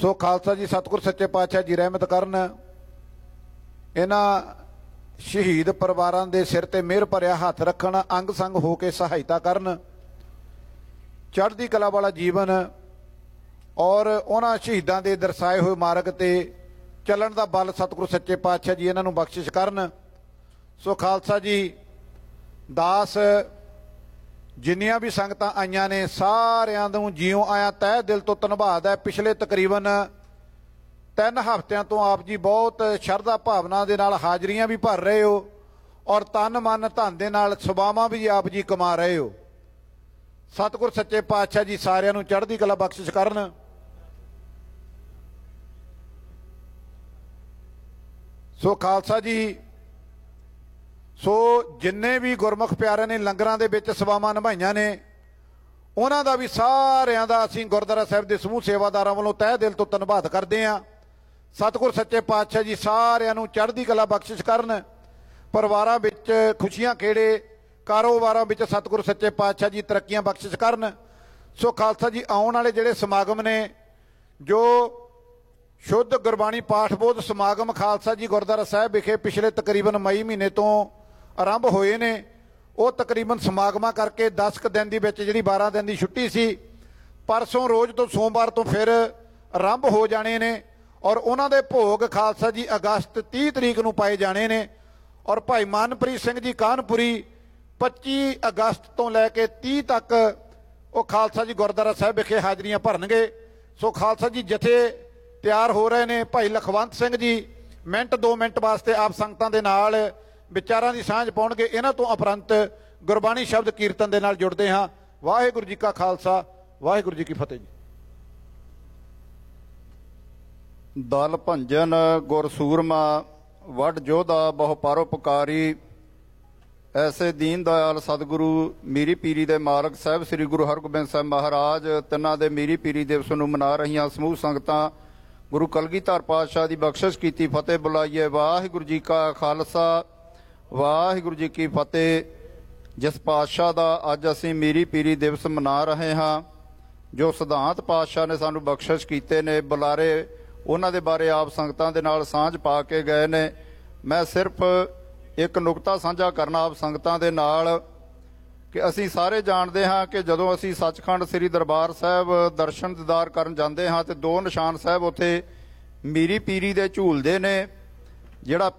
सो खालसा जी सतगुर सच्चे पातशाह जी रहमत करन, इन्हां शहीद परिवारां दे सिर ते मेहर भरिया हथ रखण, अंग संग होके सहायता करन, चढ़दी कला वाला जीवन और उन्हां शहीदां दे दर्शाए हुए मार्ग ते चलण दा बल सतगुरु सच्चे पातशाह जी इन्हां नूं बख्शिश करन। सो खालसा जी दास जिन्नियां भी संगतां आईयां ने सारिआं नूं जिउं आया तह दिल तो धन्नवाद है। पिछले तकरीबन 3 हफ्तिਆਂ तो आप जी बहुत शरधा भावना दे नाल हाजरियां भी भर रहे हो और तन मन धन दे नाल सभावां भी आप जी कमा रहे हो। सतगुर सच्चे पातशाह जी सारिआं नूं चढ़दी कला बख्शिश करन। सो खालसा जी सो जिन्ने भी गुरमुख प्यारे ने लंगरां दे विच सभावां निभाईआं ने उन्हां दा भी सारिआं दा असीं गुरद्वारा साहिब दे समूह सेवादारां वल्लों तह दिल तो धन्नवाद करदे हां। सतगुर सच्चे पातशाह जी सारिआं नूं चढ़दी कला बख्शिश करन। परिवारां विच खुशियां खेड़े, कारोबारां विच सतगुर सच्चे पातशाह जी तरक्कीआं बख्शिश करन। सो खालसा जी आउण वाले जिहड़े समागम ने जो शुद्ध गुरबाणी पाठबोध समागम खालसा जी गुरद्वारा साहिब विखे पिछले तकरीबन मई महीने तो आरंभ होए ने, वो तकरीबन समागमां करके 10 दिन दी विच जिहड़ी 12 दिन की छुट्टी सी, परसों रोज़ तो सोमवार तो फिर आरंभ हो जाने ने और उन्हां दे भोग खालसा जी अगस्त 30 तरीक नूं पाए जाने ने और भाई मनप्रीत सिंह जी कानपुरी 25 अगस्त तो लैके 30 तक वो खालसा जी गुरद्वारा साहिब विखे हाजरियां भरनगे। सो खालसा जी जथे तैयार हो रहे ने। भाई लखवंत सिंह जी मिनट 2 मिनट वास्ते आप संगतां दे नाल विचारां दी सांझ पाउणगे। इन्हां तो उपरंत गुरबाणी शब्द कीर्तन दे नाल जुड़दे हां। वाहिगुरू जी का खालसा, वाहिगुरू जी की फतेह जी। दल भंजन गुर सूरमा वड जोधा बहु परोपकारी, ऐसे दीन दयाल सतगुरु मीरी पीरी दे मालक साहब श्री गुरु हरगोबिंद साहब महाराज तिन्हां दे मीरी पीरी दिवस नूं मना रहीआं समूह संगतां गुरु कलगीधर पातशाह की बख्शिश की फतेह बुलाइए। वाहिगुरू जी का खालसा, वाहिगुरू जी की फतेह। जिस पातशाह का अज असीं मीरी पीरी दिवस मना रहे हाँ, जो सिद्धांत पातशाह ने सानू बख्शिश कीते ने, बुलारे उन्हां दे बारे आप संगतां दे नाल सांझ पा के गए ने। मैं सिर्फ एक नुकता साझा करना आप संगतां दे नाल कि असीं सारे जानते हाँ कि जदों असीं सचखंड श्री दरबार साहब दर्शन दीदार करन जांदे हाँ ते 2 निशान साहब उत्थे मीरी पीरी दे झूलदे ने। जिहड़ा